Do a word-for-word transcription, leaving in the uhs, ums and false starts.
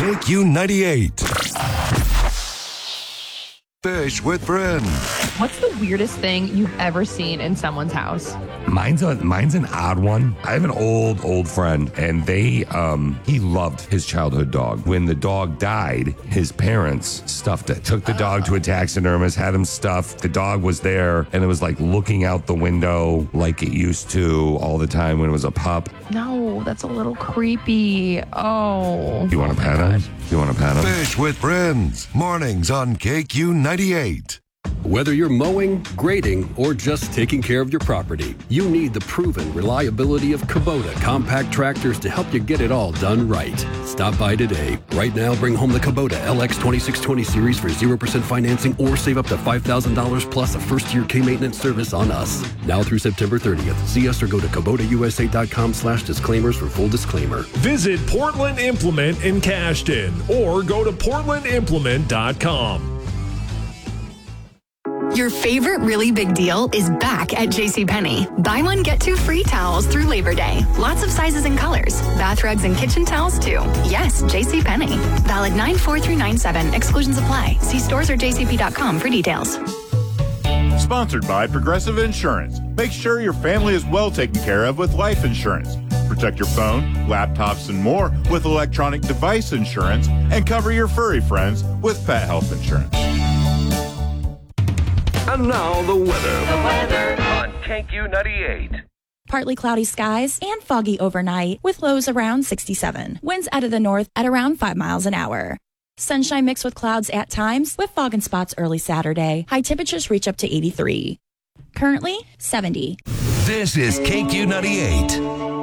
K Q ninety-eight. Fish with Friends. What's the weirdest thing you've ever seen in someone's house? Mine's a mine's an odd one. I have an old old friend, and they um he loved his childhood dog. When the dog died, his parents stuffed it. Took the dog to a taxidermist, had him stuffed. The dog was there, and it was like looking out the window like it used to all the time when it was a pup. No, that's a little creepy. Oh. You want to pat him? You want to pat him? Fish with Friends. Mornings on K Q ninety-eight. Whether you're mowing, grading, or just taking care of your property, you need the proven reliability of Kubota compact tractors to help you get it all done right. Stop by today. Right now, bring home the Kubota L X twenty-six twenty series for zero percent financing or save up to five thousand dollars plus a first-year K-maintenance service on us. Now through September thirtieth. See us or go to Kubota U S A dot com slash disclaimers for full disclaimer. Visit Portland Implement in Cashton or go to portland implement dot com. Your favorite really big deal is back at JCPenney. Buy one, get two free towels through Labor Day. Lots of sizes and colors. Bath rugs and kitchen towels, too. Yes, JCPenney. Valid nine four through nine seven. Exclusions apply. See stores or j c p dot com for details. Sponsored by Progressive Insurance. Make sure your family is well taken care of with life insurance. Protect your phone, laptops, and more with electronic device insurance, and cover your furry friends with pet health insurance. And now the weather. The weather on K Q ninety-eight. Partly cloudy skies and foggy overnight with lows around sixty-seven. Winds out of the north at around five miles an hour. Sunshine mixed with clouds at times with fog and spots early Saturday. High temperatures reach up to eighty-three. Currently, seventy. This is K Q ninety-eight.